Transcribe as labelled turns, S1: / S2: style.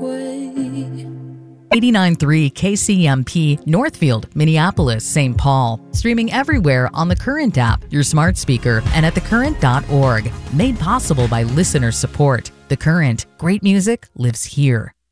S1: way.
S2: 89.3 KCMP, Northfield, Minneapolis, St. Paul. Streaming everywhere on the Current app, your smart speaker, and at thecurrent.org. Made possible by listener support. The Current. Great music lives here.